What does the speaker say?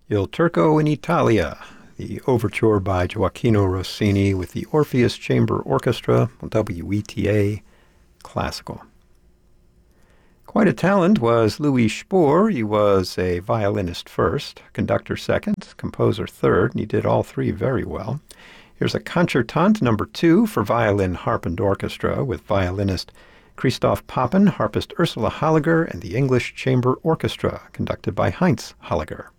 Il Turco in Italia, the overture by Gioachino Rossini with the Orpheus Chamber Orchestra, WETA Classical. Quite a talent was Louis Spohr. He was a violinist first, conductor second, composer third, and he did all three very well. Here's a concertante number 2 for violin, harp, and orchestra with violinist Christoph Papen, harpist Ursula Halliger, and the English Chamber Orchestra, conducted by Heinz Halliger.